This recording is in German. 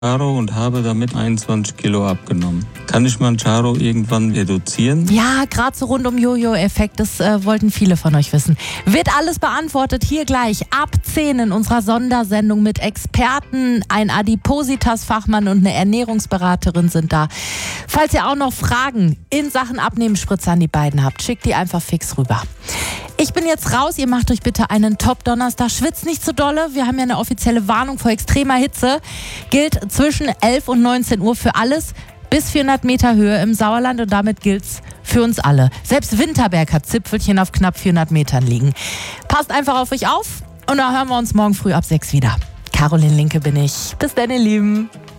Manjaro und habe damit 21 Kilo abgenommen. Kann ich Manjaro irgendwann reduzieren? Ja, gerade so rund um Jojo-Effekt, das wollten viele von euch wissen. Wird alles beantwortet hier gleich ab 10 in unserer Sondersendung mit Experten. Ein Adipositas-Fachmann und eine Ernährungsberaterin sind da. Falls ihr auch noch Fragen in Sachen Abnehmensspritze an die beiden habt, schickt die einfach fix rüber. Ich bin jetzt raus, ihr macht euch bitte einen Top-Donnerstag. Schwitzt nicht zu dolle, wir haben ja eine offizielle Warnung vor extremer Hitze. Gilt zwischen 11 und 19 Uhr für alles bis 400 Meter Höhe im Sauerland und damit gilt's für uns alle. Selbst Winterberg hat Zipfelchen auf knapp 400 Metern liegen. Passt einfach auf euch auf und dann hören wir uns morgen früh ab 6 wieder. Caroline Linke bin ich. Bis dann, ihr Lieben.